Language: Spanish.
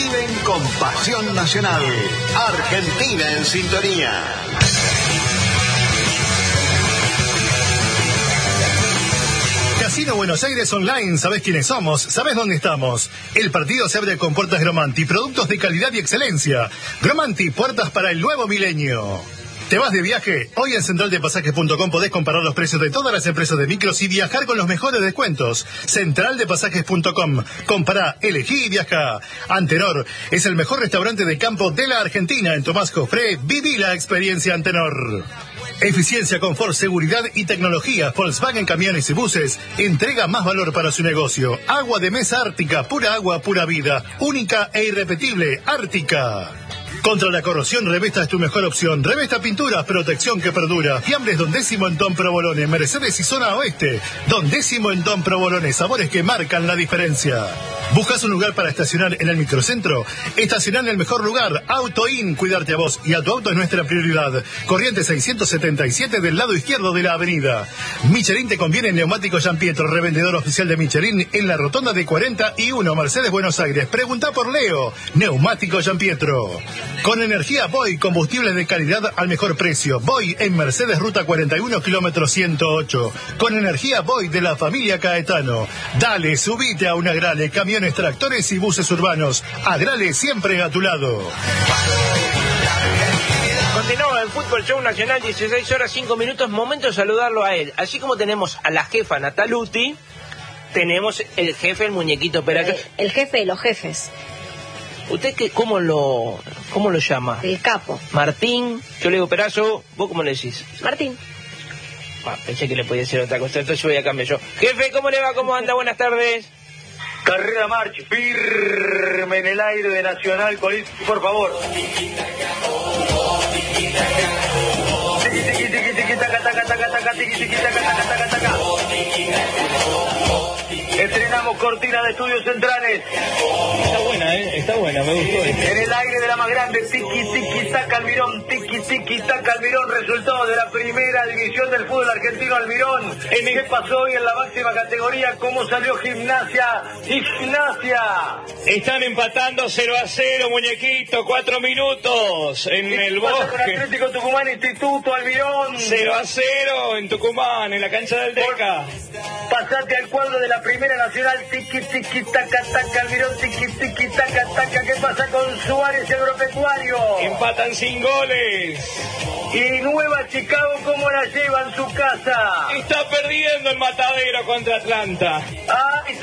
viven con pasión nacional. Argentina en sintonía. Casino Buenos Aires Online, ¿sabés quiénes somos? ¿Sabés dónde estamos? El partido se abre con puertas Gromanti, productos de calidad y excelencia. Gromanti, puertas para el nuevo milenio. ¿Te vas de viaje? Hoy en centraldepasajes.com podés comparar los precios de todas las empresas de micros y viajar con los mejores descuentos. Centraldepasajes.com. Compará, elegí y viaja. Antenor es el mejor restaurante de campo de la Argentina. En Tomás Jofré, viví la experiencia Antenor. Eficiencia, confort, seguridad y tecnología. Volkswagen Camiones y Buses entrega más valor para su negocio. Agua de mesa Ártica, pura agua, pura vida. Única e irrepetible, Ártica. Contra la corrosión, Revesta es tu mejor opción. Revesta Pinturas, protección que perdura. Fiambres Don Décimo en Don Provolone, Mercedes y Zona Oeste. Don Décimo en Don Provolone, sabores que marcan la diferencia. ¿Buscas un lugar para estacionar en el microcentro? Estacionar en el mejor lugar. AutoIn, cuidarte a vos y a tu auto es nuestra prioridad. Corriente 677 del lado izquierdo de la avenida. Michelin te conviene en Neumático Giampietro, revendedor oficial de Michelin en la rotonda de 41, Mercedes, Buenos Aires. Pregunta por Leo. Neumático Giampietro. Con energía Boy, combustibles de calidad al mejor precio. Boy en Mercedes, ruta 41, kilómetro 108. Con energía Boy de la familia Caetano. Dale, subite a un Agrale, camiones, tractores y buses urbanos. Agrale siempre a tu lado. Continúa el Fútbol Show Nacional, 16 horas 5 minutos. Momento de saludarlo a él. Así como tenemos a la jefa Nataluti, tenemos el jefe, el muñequito Perazo. El jefe de los jefes. ¿Usted cómo lo llama? El capo. Martín, yo le digo Perazo, ¿vos cómo le decís? Martín. Pensé que le podía decir otra cosa, entonces voy a cambiar yo. Jefe, ¿cómo le va? ¿Cómo anda? Buenas tardes. Carrera March, firme en el aire de Nacional, por favor. Tiki, tiki, tiki, taca, taca, taca, taca, tiki, tiki, taca, taca, taca, taca. Estrenamos cortina de estudios centrales. Está buena, me gustó. En el aire de la más grande, tiki, tiki, taca, Almirón, tiki, tiki, taca, Almirón, resultado de la primera división del fútbol argentino, Almirón. ¿Qué pasó hoy en la máxima categoría? ¿Cómo salió Gimnasia? Y Gimnasia. Están empatando 0-0, muñequito, 4 minutos en el Con Bosque. Atlético Tucumán, Instituto, Almirón. 0-0 en Tucumán, en la cancha del Deca. Pasate al cuadro de la Primera Nacional, tiki, tiki, taca, taca, Almirón, tiki, tiki, taca, taca. ¿Qué pasa con Suárez Agropecuario? Empatan sin goles. Y Nueva Chicago, ¿cómo la lleva en su casa? Está perdiendo el Matadero contra Atlanta. Ah,